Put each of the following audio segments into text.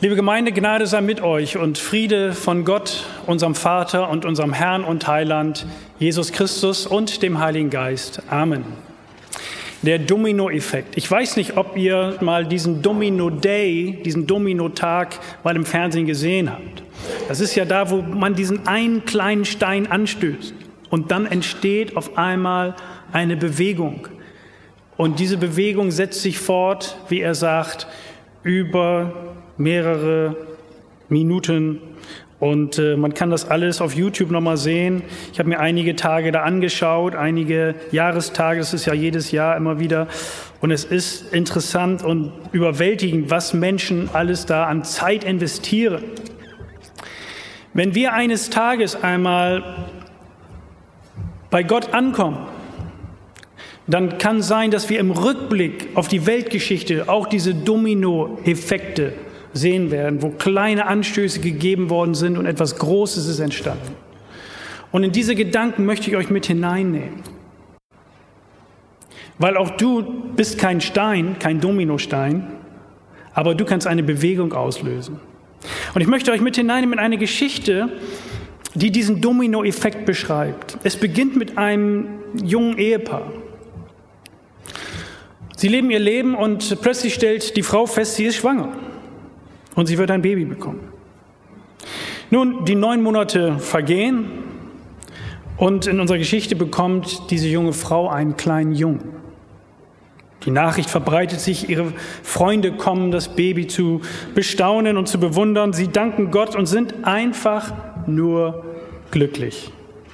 Liebe Gemeinde, Gnade sei mit euch und Friede von Gott, unserem Vater und unserem Herrn und Heiland, Jesus Christus und dem Heiligen Geist. Amen. Der Domino-Effekt. Ich weiß nicht, ob ihr mal diesen Domino-Day, diesen Domino-Tag mal im Fernsehen gesehen habt. Das ist ja da, wo man diesen einen kleinen Stein anstößt und dann entsteht auf einmal eine Bewegung. Und diese Bewegung setzt sich fort, wie er sagt, über mehrere Minuten und man kann das alles auf YouTube nochmal sehen. Ich habe mir einige Tage da angeschaut, einige Jahrestage, das ist ja jedes Jahr immer wieder und es ist interessant und überwältigend, was Menschen alles da an Zeit investieren. Wenn wir eines Tages einmal bei Gott ankommen, dann kann sein, dass wir im Rückblick auf die Weltgeschichte auch diese Domino-Effekte sehen werden, wo kleine Anstöße gegeben worden sind und etwas Großes ist entstanden. Und in diese Gedanken möchte ich euch mit hineinnehmen. Weil auch du bist kein Stein, kein Dominostein, aber du kannst eine Bewegung auslösen. Und ich möchte euch mit hineinnehmen in eine Geschichte, die diesen Domino-Effekt beschreibt. Es beginnt mit einem jungen Ehepaar. Sie leben ihr Leben und plötzlich stellt die Frau fest, sie ist schwanger. Und sie wird ein Baby bekommen. Nun, die 9 Monate vergehen und in unserer Geschichte bekommt diese junge Frau einen kleinen Jungen. Die Nachricht verbreitet sich, ihre Freunde kommen, das Baby zu bestaunen und zu bewundern. Sie danken Gott und sind einfach nur glücklich.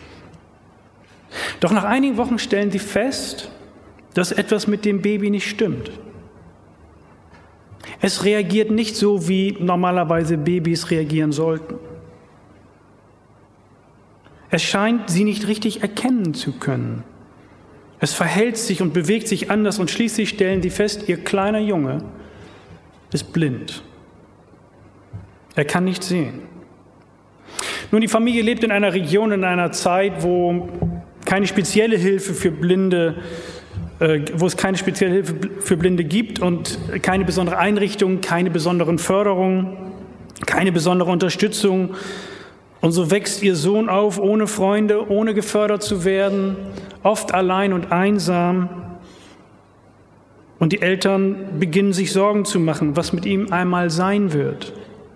Doch nach einigen Wochen stellen sie fest, dass etwas mit dem Baby nicht stimmt. Es reagiert nicht so, wie normalerweise Babys reagieren sollten. Es scheint, sie nicht richtig erkennen zu können. Es verhält sich und bewegt sich anders und schließlich stellen sie fest, ihr kleiner Junge ist blind. Er kann nicht sehen. Nun, die Familie lebt in einer Region, in einer Zeit, wo es keine spezielle Hilfe für Blinde gibt und keine besondere Einrichtung, keine besonderen Förderungen, keine besondere Unterstützung. Und so wächst ihr Sohn auf, ohne Freunde, ohne gefördert zu werden, oft allein und einsam. Und die Eltern beginnen sich Sorgen zu machen, was mit ihm einmal sein wird.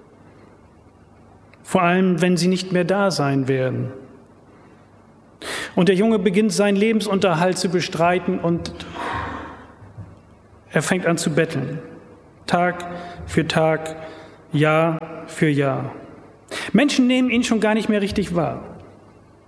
Vor allem, wenn sie nicht mehr da sein werden. Und der Junge beginnt seinen Lebensunterhalt zu bestreiten und er fängt an zu betteln. Tag für Tag, Jahr für Jahr. Menschen nehmen ihn schon gar nicht mehr richtig wahr.